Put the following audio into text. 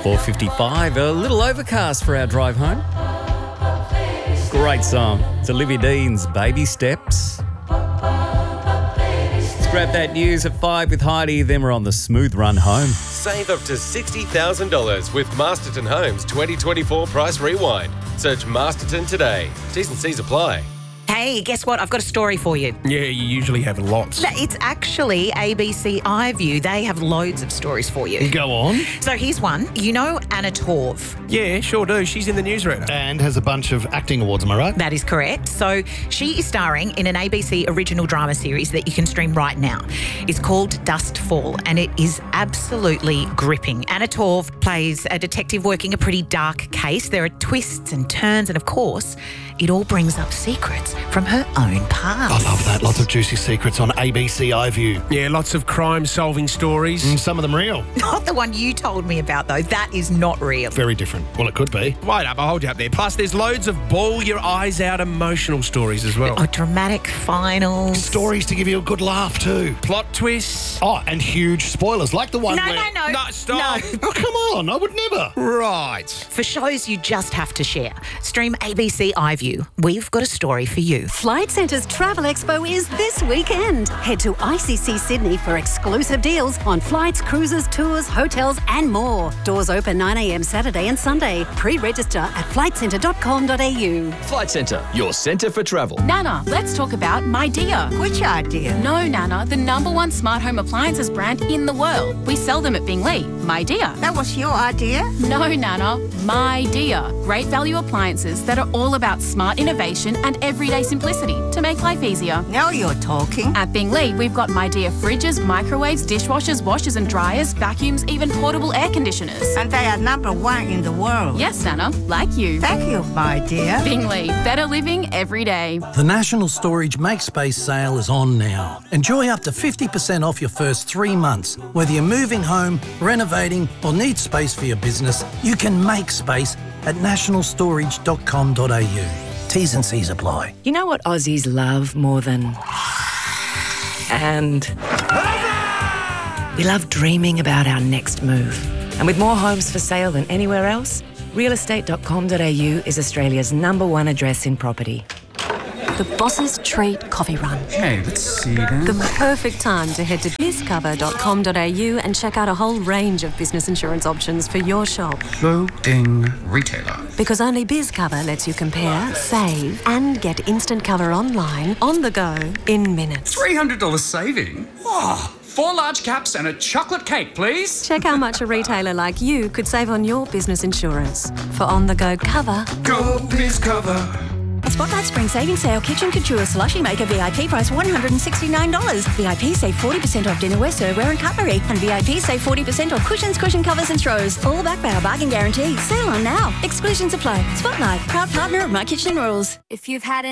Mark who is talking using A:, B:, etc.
A: 4:55, a little overcast for our drive home. Great song. It's Olivia Dean's Baby Steps. Let's grab that news at 5 with Heidi, then we're on the smooth run home.
B: Save up to $60,000 with Masterton Homes 2024 Price Rewind. Search Masterton today. T's and C's apply.
C: Hey, guess what? I've got a story for you.
D: Yeah, you usually have lots.
C: It's actually ABC iView. They have loads of stories for you.
E: Go on.
C: So here's one. You know Anna Torv?
D: Yeah, sure do. She's in the newsreader.
E: And has a bunch of acting awards, am I right?
C: That is correct. So she is starring in an ABC original drama series that you can stream right now. It's called Dust Fall, and it is absolutely gripping. Anna Torv plays a detective working a pretty dark case. There are twists and turns, and of course, it all brings up secrets from her own past.
E: I love that. Lots of juicy secrets on ABC iView.
D: Yeah, lots of crime-solving stories.
E: Some of them real.
C: Not the one you told me about, though. That is not real.
E: Very different. Well, it could be.
D: Wait up, I'll hold you up there. Plus, there's loads of bawl-your-eyes-out emotional stories as well.
C: Oh, dramatic finals.
E: Stories to give you a good laugh too.
D: Plot twists.
E: Oh, and huge spoilers like the one
C: No.
D: No, stop.
C: No.
E: Oh, come on. I would never.
D: Right.
C: For shows you just have to share, stream ABC iView. We've got a story for you.
F: Flight Centre's Travel Expo is this weekend. Head to ICC Sydney for exclusive deals on flights, cruises, tours, hotels and more. Doors open 9 a.m. Saturday and Sunday. Pre-register at flightcentre.com.au.
G: Flight Centre, your centre for travel.
H: Nana, let's talk about My Dear.
I: Which idea?
H: No, Nana, the #1 smart home appliances brand in the world. We sell them at Bingley. My Dear.
I: That was your idea?
H: No, Nana, My Dear. Great value appliances that are all about smart innovation and everyday simplicity to make life easier.
I: Now you're talking.
H: At Bingley, we've got My Dear fridges, microwaves, dishwashers, washers and dryers, vacuums, even portable air conditioners.
I: And they are #1 in the world.
H: Yes, Nana, like you.
I: Thank you, my dear.
H: Bingley, better living every day.
J: The National Storage MakeSpace sale is on now. Enjoy up to 50% off your first 3 months. Whether you're moving home, renovating or need space for your business, you can make space at nationalstorage.com.au. T's and C's apply.
K: You know what Aussies love more than... And... We love dreaming about our next move. And with more homes for sale than anywhere else, realestate.com.au is Australia's #1 address in property.
F: The Boss's Treat Coffee Run.
L: Okay, let's see then.
F: The perfect time to head to bizcover.com.au and check out a whole range of business insurance options for your shop.
L: Loading retailer.
F: Because only BizCover lets you compare, save, and get instant cover online, on the go, in minutes.
L: $300 saving? Oh, 4 large caps and a chocolate cake, please.
F: Check how much a retailer like you could save on your business insurance. For on-the-go cover,
L: Go BizCover.
M: Spotlight Spring Savings Sale Kitchen Couture Slushy Maker VIP price $169. VIP save 40% off dinnerware, serveware and cutlery. And VIP save 40% off cushions, cushion covers and throws. All backed by our bargain guarantee. Sale on now. Exclusions apply. Spotlight, proud partner of My Kitchen Rules.
N: If you've had